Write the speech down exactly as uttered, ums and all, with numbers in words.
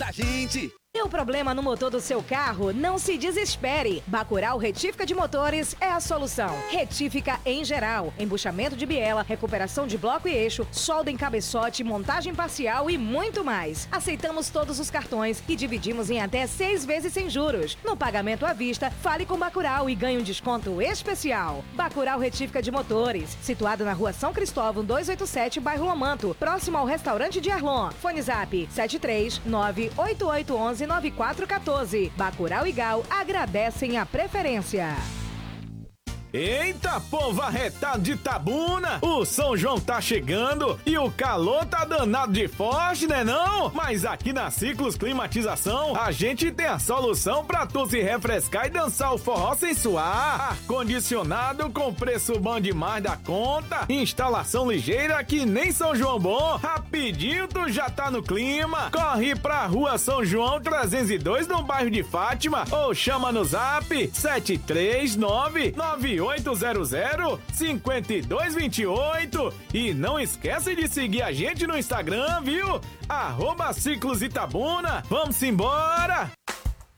da gente. Tem um problema no motor do seu carro? Não se desespere. Bacurau Retífica de Motores é a solução. Retífica em geral, embuchamento de biela, recuperação de bloco e eixo, solda em cabeçote, montagem parcial e muito mais. Aceitamos todos os cartões e dividimos em até seis vezes sem juros. No pagamento à vista, fale com Bacurau e ganhe um desconto especial. Bacurau Retífica de Motores, situado na rua São Cristóvão duzentos e oitenta e sete, bairro Lomanto, próximo ao restaurante de Arlon. Fone Zap sete três nove oito oito um um nove quatro um quatro. Bacurau e Gal agradecem a preferência. Eita, povo arretado de Itabuna! O São João tá chegando e o calor tá danado de forte, né não? Mas aqui na Ciclos Climatização, a gente tem a solução pra tu se refrescar e dançar o forró sem suar. Ar-condicionado com preço bom demais da conta, instalação ligeira que nem São João bom. Rapidinho tu já tá no clima. Corre pra Rua São João trezentos e dois, no bairro de Fátima, ou chama no Zap sete três nove nove oito zero zero cinco dois dois oito. E não esquece de seguir a gente no Instagram, viu? Arroba Ciclos Itabuna. Vamos embora!